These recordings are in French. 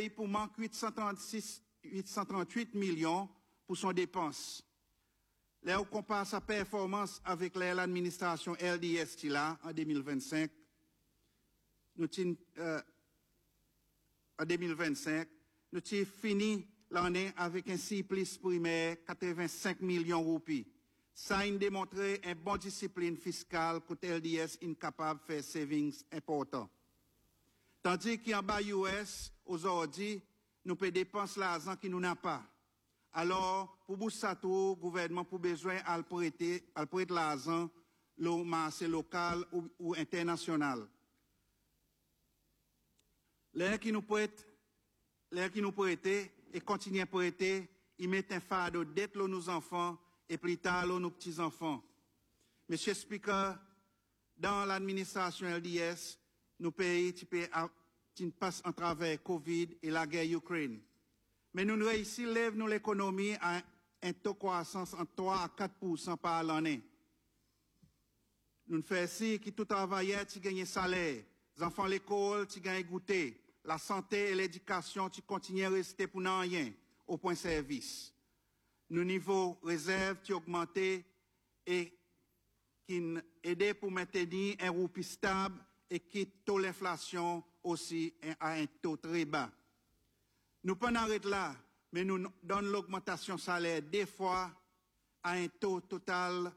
pour manque 838 millions pour son dépense. Là, on compare sa performance avec l'administration LDS là, en 2025. En 2025, nous avons fini l'année avec un surplus primaire 85 millions de roupies. Ça a démontré une bonne discipline fiscale que LDS est incapable de faire savings importants. Tandis qu'en bas US, aujourd'hui, nous pouvons dépenser l'argent qui nous n'a pas. Alors, pour Boussato, le gouvernement a besoin de prêter l'argent au marché local ou international. L'air qui nous prête et continue à prêter, ils mettent un fardeau dette à nos enfants et plus tard à nos petits-enfants. Monsieur Speaker, dans l'administration LDS, nos pays qui passent en travers Covid et la guerre Ukraine. Mais nous réussissons à lever l'économie à un taux de croissance en 3 à 4% par l'année. Nous faisons ainsi que tout travailleur qui gagne salaire, les enfants à l'école qui gagnent goûter, la santé et l'éducation qui continuent à rester pour rien au point de service. Nos niveaux réserves qui augmentent et qui aident pour maintenir un roupie stable et qui taux l'inflation aussi à un taux très bas. Nous pas arrêter là, mais nous donnons l'augmentation salaire des fois à un taux total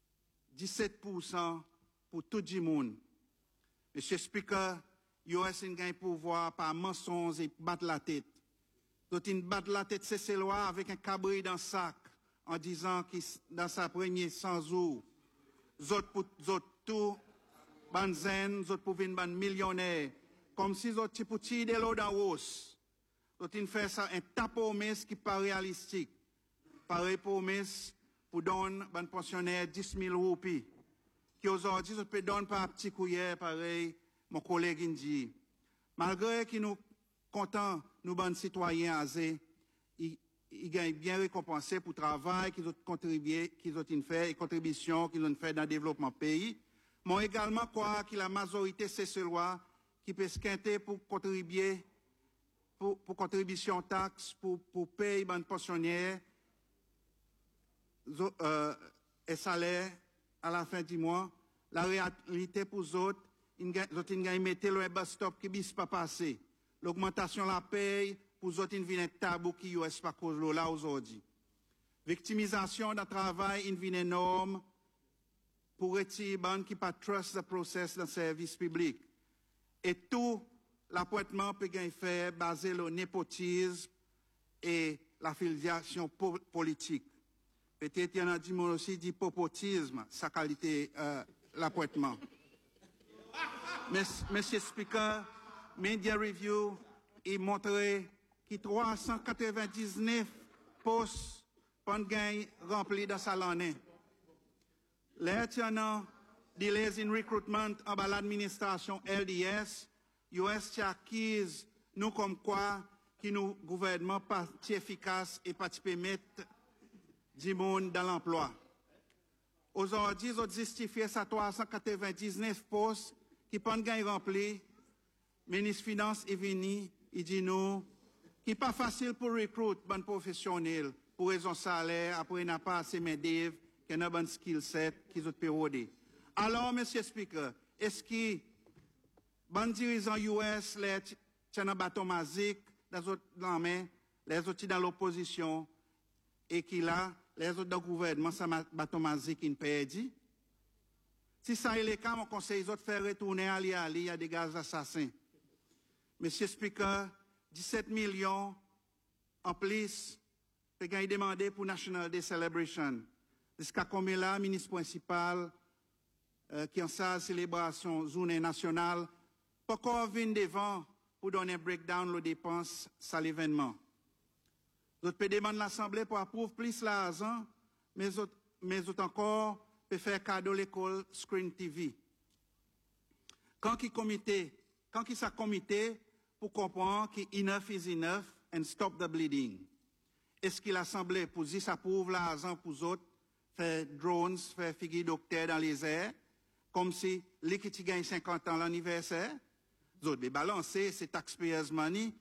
17% pour tout le monde. Monsieur Speaker, US a un pouvoir par mensonge et battre la tête. D'autres battent la tête c'est loi avec un cabri dans le sac en disant que dans sa première 100 jours, autres tout banzen, autres pour venir ban millionnaires, comme si autres pour tirer de l'eau dans l'os. D'autres fait ça un tapomès qui pas réalistique. Pareil promesse pour donner ban pensionnaire 10 000 roupies. Qui aujourd'hui se peut donner par petit couillère pareil mon collègue Indi. Malgré que nous contents, nous, bonnes citoyens, ils gagnent bien récompensé pour le travail qu'ils ont contribué, qu'ils ont fait, et contributions qu'ils ont fait dans le développement du pays. Mais également croire que la majorité, c'est ce loi qui peut se quinter pour contribuer, pour contribution taxe, pour payer bonnes pensionnaires, et salaire à la fin du mois. La réalité pour les autres, ils gagnent mettre le bus stop qui ne pas passer. L'augmentation de la paye pour les autres, ils viennent tabou qui est pas cause de là aujourd'hui. Victimisation d'un travail, ils viennent énorme pour retirer ban qui pas trust the process dans le service public. Et tout l'appointement peut gagner faire basé sur le népotisme et l'affiliation politique. Peut-être il y en a aussi dit popotisme, sa qualité, l'appointement. Monsieur Speaker, Media Review a montré que 399 postes pour gagner remplis dans sa l'année. Lieutenant delays in recruitment en bas l'administration LDS, US acquise nous comme quoi que nous gouvernement pas efficace et pas permettre du monde dans l'emploi. Aujourd'hui, ils ont justifié ça 399 postes qui peuvent gagner remplis. Le ministre des Finances est venu, il dit nous, qui n'est pas facile pour recruter bon professionnels, pour raison salaire, après il n'a pas assez main-d'œuvre, qu'il n'a pas bon skill set, qu'ils ont pérodé. Alors, Monsieur Speaker, est-ce que bon dirigeants US, les tient un bâton magique dans la main, les autres dans l'opposition, et qui là, les autres dans le gouvernement, ça bâton magique, ils perdent? Si ça est le cas, mon conseil, les autres faire retourner à il y a des gaz assassins. Monsieur Speaker, 17 millions en plus, peut gagner demandé pour National Day Celebration. Jusqu'à combien là, ministre principal, qui en sa célébration journée nationale, pas encore venir devant pour donner un breakdown de dépenses à l'événement. D'autres peut demander l'Assemblée pour approuver plus l'argent, mais autres encore peut faire cadeau l'école Screen TV. Quand qui sa comité pour comprendre que enough is enough and stop the bleeding. Est-ce que l'Assemblée pour dire ça approuve l'argent pour les autres, faire drones, faire figure docteur dans les airs, comme si les qui gagnent 50 ans l'anniversaire, les autres, les balancer, c'est taxpayers money,